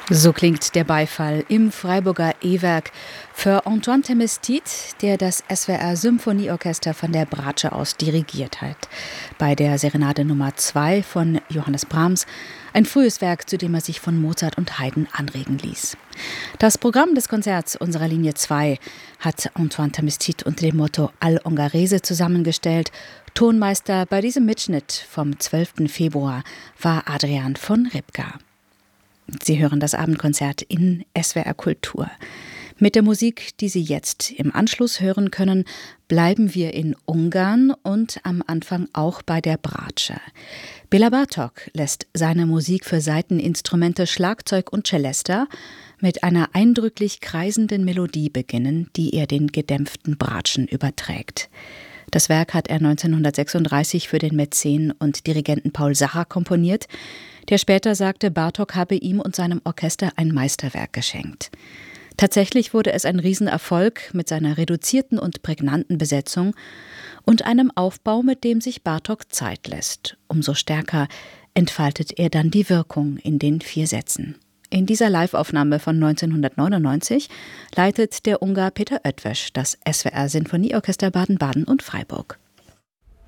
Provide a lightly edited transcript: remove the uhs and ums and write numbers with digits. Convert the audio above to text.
So klingt der Beifall im Freiburger E-Werk für Antoine Temestit, der das SWR Symphonieorchester von der Bratsche aus dirigiert hat. Bei der Serenade Nummer 2 von Johannes Brahms, ein frühes Werk, zu dem er sich von Mozart und Haydn anregen ließ. Das Programm des Konzerts unserer Linie 2 hat Antoine Temestit unter dem Motto Al Ungherese zusammengestellt. Tonmeister bei diesem Mitschnitt vom 12. Februar war Adrian von Ripka. Sie hören das Abendkonzert in SWR Kultur. Mit der Musik, die Sie jetzt im Anschluss hören können, bleiben wir in Ungarn und am Anfang auch bei der Bratsche. Béla Bartók lässt seine Musik für Saiteninstrumente, Schlagzeug und Celesta mit einer eindrücklich kreisenden Melodie beginnen, die er den gedämpften Bratschen überträgt. Das Werk hat er 1936 für den Mäzen und Dirigenten Paul Sacher komponiert, der später sagte, Bartók habe ihm und seinem Orchester ein Meisterwerk geschenkt. Tatsächlich wurde es ein Riesenerfolg mit seiner reduzierten und prägnanten Besetzung und einem Aufbau, mit dem sich Bartók Zeit lässt. Umso stärker entfaltet er dann die Wirkung in den 4 Sätzen. In dieser Liveaufnahme von 1999 leitet der Ungar Péter Eötvös das SWR Sinfonieorchester Baden-Baden und Freiburg.